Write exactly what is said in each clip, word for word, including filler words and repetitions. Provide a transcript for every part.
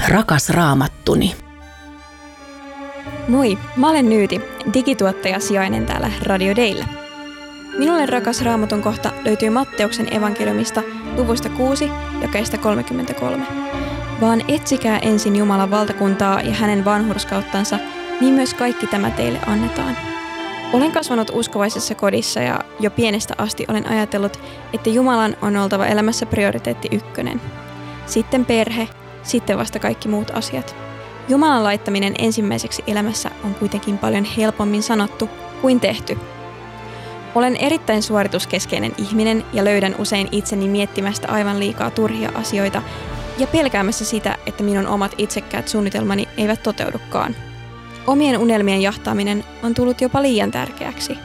Rakas Raamattuni. Moi, mä olen Nyyti, digituottaja sijainen täällä Radio Dayllä. Minulle rakas Raamatun kohta löytyy Matteuksen evankeliumista luvusta kuusi, jakeesta kolmekymmentäkolme. Vaan etsikää ensin Jumalan valtakuntaa ja hänen vanhurskauttansa, niin myös kaikki tämä teille annetaan. Olen kasvanut uskovaisessa kodissa ja jo pienestä asti olen ajatellut, että Jumalan on oltava elämässä prioriteetti ykkönen. Sitten perhe, sitten vasta kaikki muut asiat. Jumalan laittaminen ensimmäiseksi elämässä on kuitenkin paljon helpommin sanottu kuin tehty. Olen erittäin suorituskeskeinen ihminen ja löydän usein itseni miettimästä aivan liikaa turhia asioita ja pelkäämässä sitä, että minun omat itsekkäät suunnitelmani eivät toteudukaan. Omien unelmien jahtaaminen on tullut jopa liian tärkeäksi.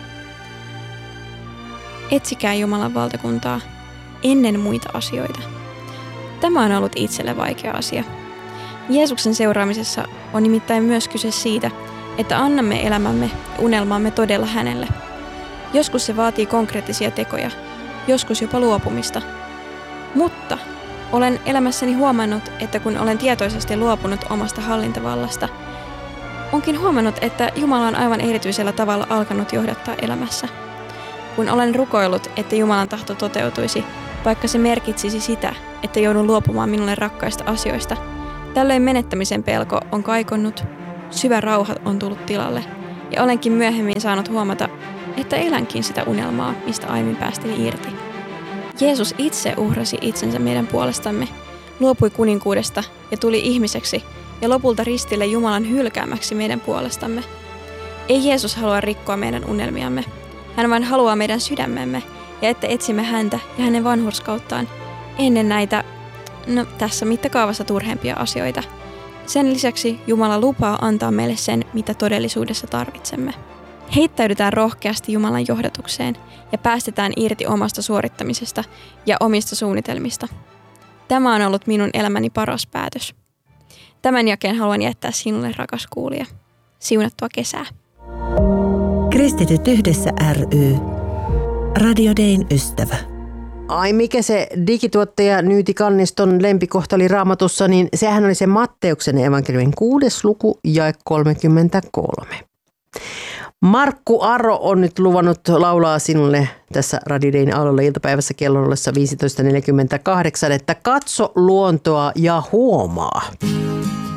Etsikää Jumalan valtakuntaa ennen muita asioita. Tämä on ollut itselle vaikea asia. Jeesuksen seuraamisessa on nimittäin myös kyse siitä, että annamme elämämme ja unelmamme todella hänelle. Joskus se vaatii konkreettisia tekoja, joskus jopa luopumista. Mutta olen elämässäni huomannut, että kun olen tietoisesti luopunut omasta hallintavallasta, onkin huomannut, että Jumala on aivan erityisellä tavalla alkanut johdattaa elämässä. Kun olen rukoillut, että Jumalan tahto toteutuisi, vaikka se merkitsisi sitä, että joudun luopumaan minulle rakkaista asioista, tällöin menettämisen pelko on kaikonnut, syvä rauha on tullut tilalle ja olenkin myöhemmin saanut huomata, että elänkin sitä unelmaa, mistä aiemmin päästin irti. Jeesus itse uhrasi itsensä meidän puolestamme, luopui kuninkuudesta ja tuli ihmiseksi ja lopulta ristille Jumalan hylkäämäksi meidän puolestamme. Ei Jeesus halua rikkoa meidän unelmiamme, hän vain haluaa meidän sydämemme ja että etsimme häntä ja hänen vanhurskauttaan ennen näitä, no tässä mittakaavassa turhempia asioita. Sen lisäksi Jumala lupaa antaa meille sen, mitä todellisuudessa tarvitsemme. Heittäydytään rohkeasti Jumalan johdatukseen ja päästetään irti omasta suorittamisesta ja omista suunnitelmista. Tämä on ollut minun elämäni paras päätös. Tämän jakeen haluan jättää sinulle, rakas kuulija. Siunattua kesää. Kristityt yhdessä ry. Radio Dayn ystävä. Ai mikä se digituottaja Nyyti Kanniston lempikohta oli Raamatussa, niin sehän oli se Matteuksen evankeliumin kuudes luku jae kolmekymmentäkolme. Markku Aro on nyt luvannut laulaa sinulle tässä Radio Dayn aallolla iltapäivässä kellon ollessa viisitoista neljäkymmentäkahdeksan, että katso luontoa ja huomaa.